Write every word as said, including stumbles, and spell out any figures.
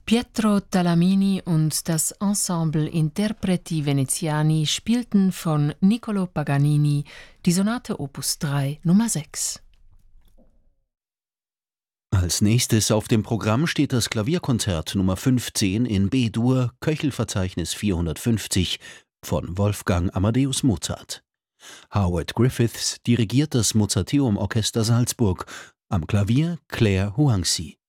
Pietro Talamini und das Ensemble Interpreti Veneziani spielten von Niccolò Paganini die Sonate Opus drei Nummer sechs. Als nächstes auf dem Programm steht das Klavierkonzert Nummer fünfzehn in B-Dur, Köchelverzeichnis vierhundertfünfzig von Wolfgang Amadeus Mozart. Howard Griffiths dirigiert das Mozarteum Orchester Salzburg, am Klavier Claire Huangzi.